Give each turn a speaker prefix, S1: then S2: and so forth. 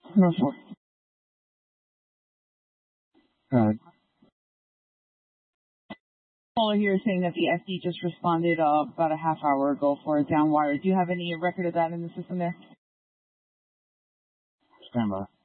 S1: No, sure. Caller here is saying that the SD just responded about a half hour ago for a down wire. Do you have any record of that in the system there?
S2: Stand by.